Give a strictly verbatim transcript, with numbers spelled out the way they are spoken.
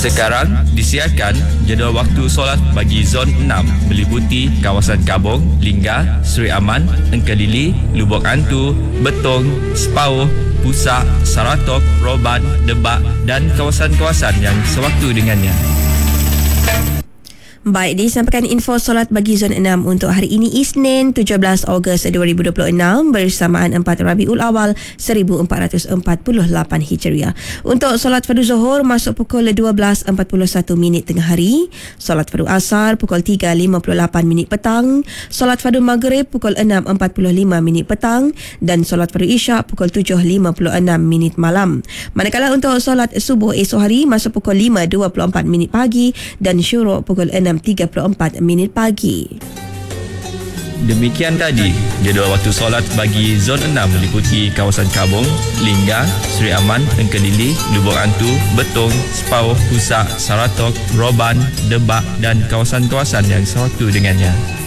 Sekarang disiarkan jadual waktu solat bagi Zon enam meliputi kawasan Kabong, Lingga, Seri Aman, Engkelili, Lubuk Antu, Betong, Sepauh, Pusak, Saratok, Roban, Debak dan kawasan-kawasan yang sewaktu dengannya. Baik, disampaikan info solat bagi Zon enam untuk hari ini Isnin tujuh belas Ogos dua ribu dua puluh enam bersamaan empat Rabiul Awal seribu empat ratus empat puluh lapan Hijriah. Untuk solat fardu Zuhur masuk pukul dua belas empat puluh satu minit tengah hari, solat fardu Asar pukul tiga lima puluh lapan minit petang, solat fardu Maghrib pukul enam empat puluh lima minit petang dan solat fardu Isyak pukul tujuh lima puluh enam minit malam. Manakala untuk solat subuh esok hari masuk pukul lima dua puluh empat minit pagi dan syuruk pukul enam tiga puluh empat minit pagi. Demikian tadi jadual waktu solat bagi Zon enam meliputi kawasan Kabong, Lingga, Seri Aman, Engkelili, Lubuk Antu, Betong, Sepauh, Pusak, Saratok, Roban, Debak dan kawasan-kawasan yang sewaktu dengannya.